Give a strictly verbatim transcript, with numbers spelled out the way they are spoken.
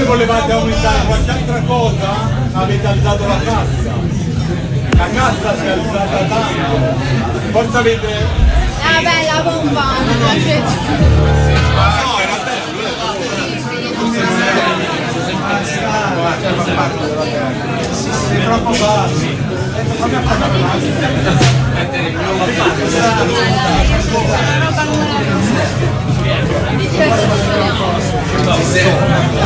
volevate aumentare qualche altra cosa, avete alzato la cassa. La cassa si è alzata tanto. Forse avete... Ah beh, la bomba, mi piace. No, era bello. Sei troppo bassi. Fammi Dice